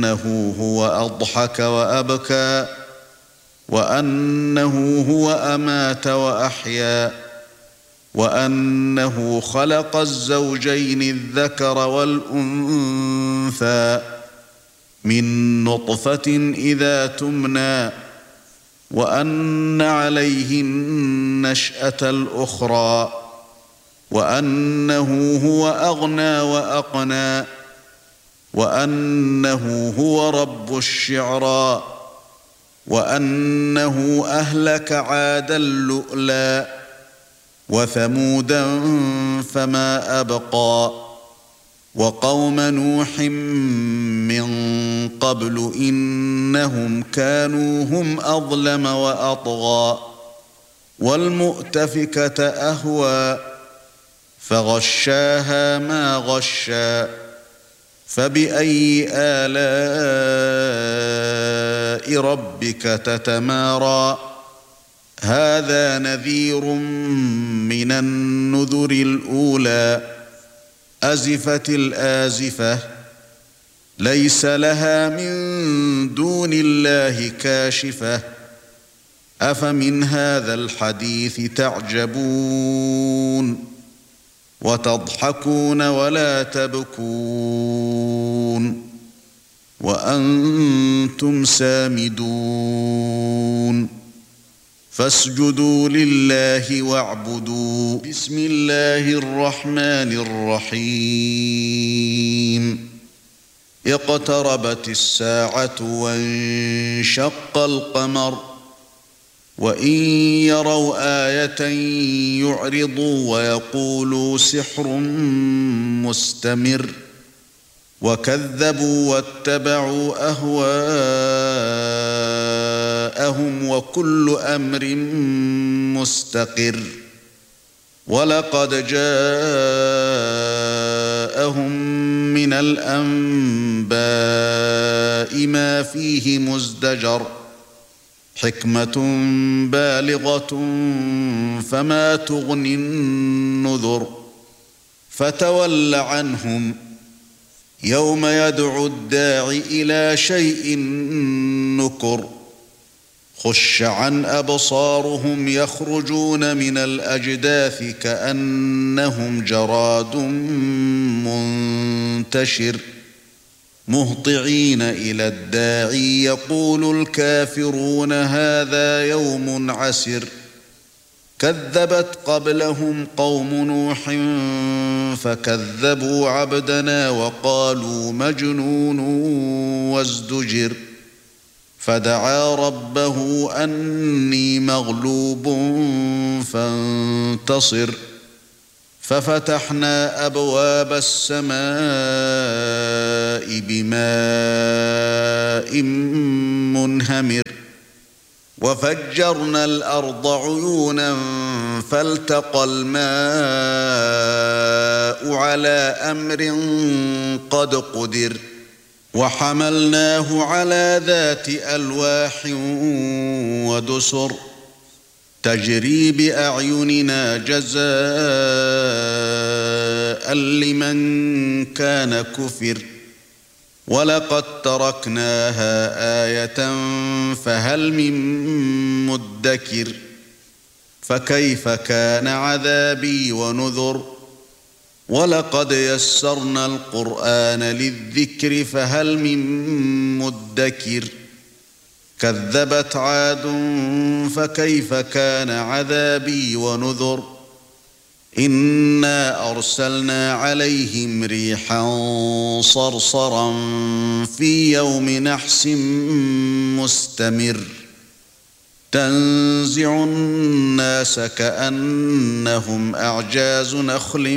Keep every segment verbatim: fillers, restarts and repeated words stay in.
وأنه هو أضحك وأبكى وأنه هو أمات وأحيا وأنه خلق الزوجين الذكر والأنثى من نطفة إذا تمنى وأن عليه النشأة الأخرى وأنه هو أغنى وأقنى وأنه هو رب الشعرى وأنه أهلك عادا اللؤلؤ وثمودا فما أبقى وقوم نوح من قبل إنهم كانوا هم أظلم وأطغى والمؤتفكة أهوى فغشاها ما غشى فبأي آلاء ربك تتمارى هذا نذير من النذر الأولى أزفت الآزفة ليس لها من دون الله كاشفة أفمن هذا الحديث تعجبون وتضحكون ولا تبكون وأنتم سامدون فاسجدوا لله واعبدوا بسم الله الرحمن الرحيم اقتربت الساعة وانشق القمر وإن يروا آية يعرضوا ويقولوا سحر مستمر وكذبوا واتبعوا أهواءهم وكل أمر مستقر ولقد جاءهم من الأنباء ما فيه مزدجر حكمة بالغة فما تغني النذر فتول عنهم يوم يدعو الداع إلى شيء نكر خش عن أبصارهم يخرجون من الأجداث كأنهم جراد منتشر مهطعين إلى الداعي يقول الكافرون هذا يوم عسر كذبت قبلهم قوم نوح فكذبوا عبدنا وقالوا مجنون وازدجر فدعا ربه أني مغلوب فانتصر ففتحنا أبواب السماء بماء منهمر وفجرنا الأرض عيونا فالتقى الماء على أمر قد قدر وحملناه على ذات ألواح ودسر تجري بأعيننا جزاء لمن كان كفر ولقد تركناها آية فهل من مدكر فكيف كان عذابي ونذر ولقد يسرنا القرآن للذكر فهل من مدكر كذبت عاد فكيف كان عذابي ونذر إنا أرسلنا عليهم ريحا صرصرا في يوم نحس مستمر تنزع الناس كأنهم أعجاز نخل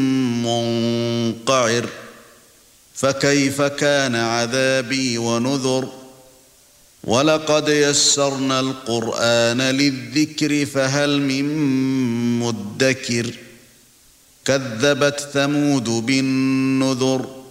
منقعر فكيف كان عذابي ونذر ولقد يسرنا القرآن للذكر فهل من مدكر كذبت ثمود بالنذر